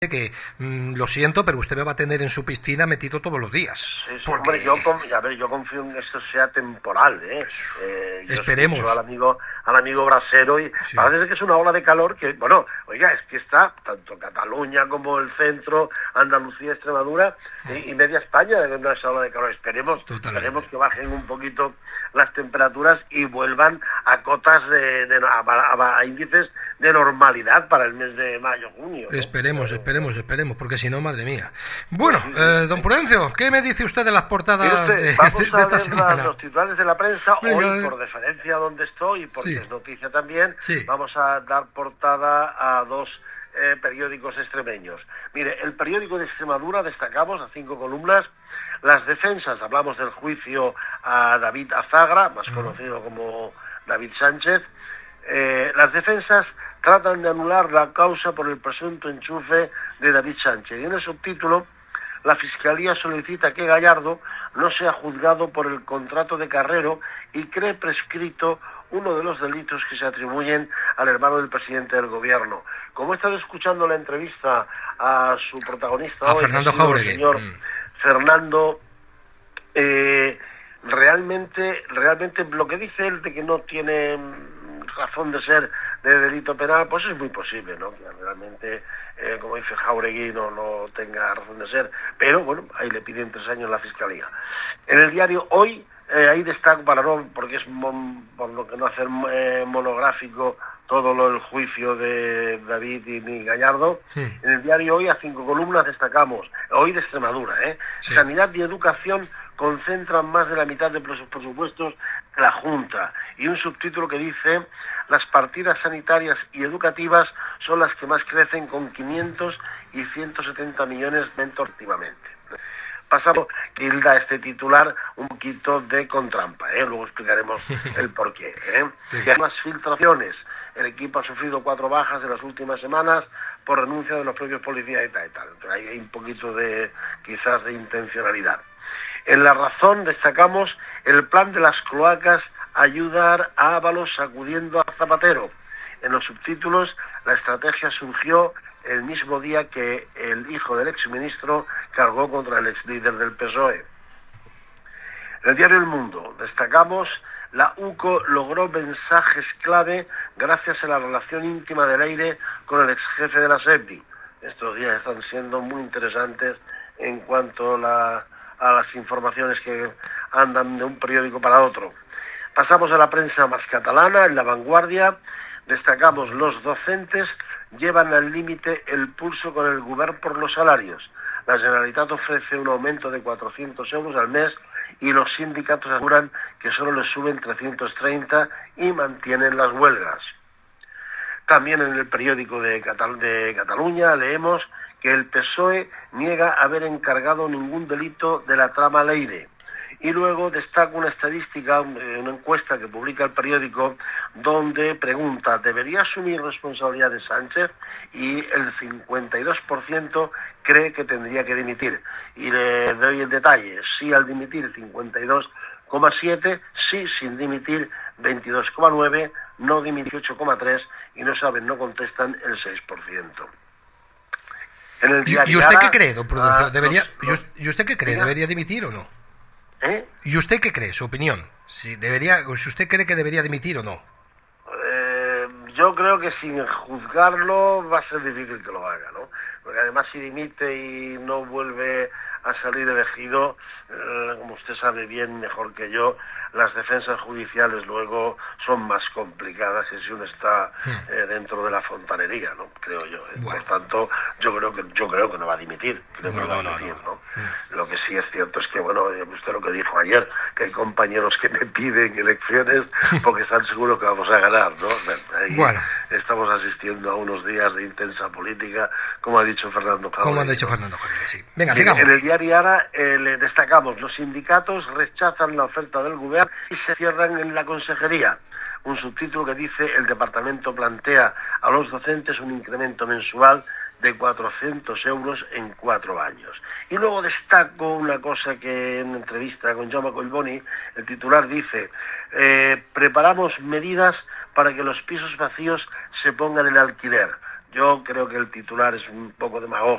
que lo siento, pero usted me va a tener en su piscina metido todos los días. Sí, porque... hombre, yo confío en que esto sea temporal, yo esperemos. Al amigo Brasero y sí. Parece que es una ola de calor que, bueno, oiga, es que está tanto Cataluña como el centro, Andalucía, Extremadura y media España de esa ola de calor. Esperemos que bajen un poquito las temperaturas y vuelvan a cotas a índices de normalidad para el mes de mayo, junio, ¿no? Esperemos, porque si no, madre mía. Bueno, don Prudencio, ¿qué me dice usted de las portadas de esta semana? Los titulares de la prensa. Venga, hoy, por deferencia a donde estoy, porque es noticia también, sí. Vamos a dar portada a dos periódicos extremeños. Mire, el periódico de Extremadura destacamos a 5 columnas las defensas. Hablamos del juicio a David Azagra, más conocido como David Sánchez. Las defensas tratan de anular la causa por el presunto enchufe de David Sánchez. Y en el subtítulo, la Fiscalía solicita que Gallardo no sea juzgado por el contrato de Carrero y cree prescrito uno de los delitos que se atribuyen al hermano del presidente del gobierno. Como he estado escuchando la entrevista a su protagonista hoy, Fernando Jáuregui, el señor Fernando, realmente lo que dice él de que no tiene razón de ser de delito penal, pues es muy posible, ¿no? Que realmente, como dice Jáuregui, no tenga razón de ser, pero bueno, ahí le piden 3 años la Fiscalía. En el diario Hoy, ahí destaco, porque es por lo que no hacer monográfico todo el juicio de David y Gallardo. En el diario Hoy, a 5 columnas, destacamos, Hoy de Extremadura, Sí. Sanidad y Educación concentran más de la mitad de los presupuestos de la Junta, y un subtítulo que dice: las partidas sanitarias y educativas son las que más crecen, con 500 y 170 millones activamente. Pasamos, tilda este titular un poquito de con trampa, luego explicaremos el porqué. Y hay más filtraciones. El equipo ha sufrido 4 bajas en las últimas semanas por renuncia de los propios policías y tal. Entonces, hay un poquito quizás de intencionalidad. En La Razón destacamos el plan de las cloacas, ayudar a Ábalos sacudiendo a Zapatero. En los subtítulos, la estrategia surgió el mismo día que el hijo del exministro cargó contra el exlíder del PSOE. En el diario El Mundo destacamos: la UCO logró mensajes clave gracias a la relación íntima de Leire con el exjefe de la SEPI. Estos días están siendo muy interesantes en cuanto a las informaciones que andan de un periódico para otro. Pasamos a la prensa más catalana. En La Vanguardia destacamos: los docentes llevan al límite el pulso con el Govern por los salarios. La Generalitat ofrece un aumento de 400 euros al mes y los sindicatos aseguran que solo les suben 330 y mantienen las huelgas. También en el periódico de Cataluña leemos que el PSOE niega haber encargado ningún delito de la trama Leire. Y luego destaca una estadística, una encuesta que publica el periódico, donde pregunta: ¿debería asumir responsabilidades Sánchez? Y el 52% cree que tendría que dimitir. Y le doy el detalle: sí al dimitir 52,7%, sí sin dimitir 22,9%, no dimitir 8,3% y no saben, no contestan el 6%. En el ¿Y usted qué cree, don Prudencio? ¿Y usted qué cree? ¿Debería dimitir o no? ¿Y usted qué cree? Su opinión. Si usted cree que debería dimitir o no. Yo creo que sin juzgarlo va a ser difícil que lo haga, ¿no? Porque además, si dimite y no vuelve a salir elegido, como usted sabe bien, mejor que yo, las defensas judiciales luego son más complicadas y si uno está dentro de la fontanería, ¿no? Creo yo. Bueno. Por tanto, yo creo que no va a dimitir. ¿no? Lo que sí es cierto es que, bueno, usted lo que dijo ayer, que hay compañeros que me piden elecciones porque están seguros que vamos a ganar, ¿no? Ahí estamos asistiendo a unos días de intensa política, como ha dicho Fernando Jáuregui. Como ha dicho Fernando Jáuregui, sí. Venga, sigamos. En el diario Ara le destacamos: los sindicatos rechazan la oferta del gobierno y se cierran en la consejería. Un subtítulo que dice: el departamento plantea a los docentes un incremento mensual de 400 euros en 4 años. Y luego destaco una cosa que en una entrevista con Jaume Collboni, el titular dice: preparamos medidas para que los pisos vacíos se pongan en alquiler. Yo creo que el titular es un poco demagógico.